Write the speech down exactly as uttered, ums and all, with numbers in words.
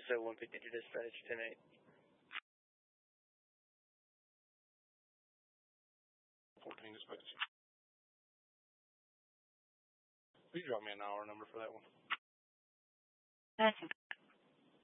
so one fifty to dispatch, ten eight. fourteen dispatch. Will you drop me an hour number for that one? That's